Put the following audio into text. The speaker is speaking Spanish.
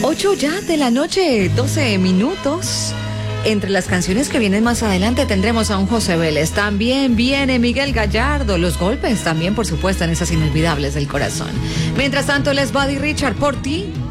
8 ya de la noche, 12 minutos. Entre las canciones que vienen más adelante tendremos a un José Vélez. También viene Miguel Gallardo. Los golpes también, por supuesto, en esas inolvidables del corazón. Mientras tanto, les Buddy Richard por ti.